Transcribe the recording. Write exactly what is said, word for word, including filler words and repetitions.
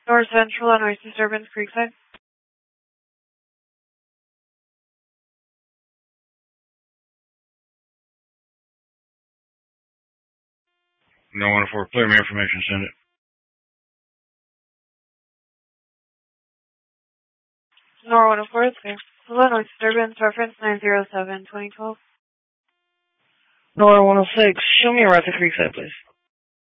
North Central on noise disturbance, Creekside. No one four, clear me information, send it. Nor one four, it's clear. Hello, noise disturbance, reference nine zero seven, twenty twelve. Nor one oh six, show me a route to Creekside, please.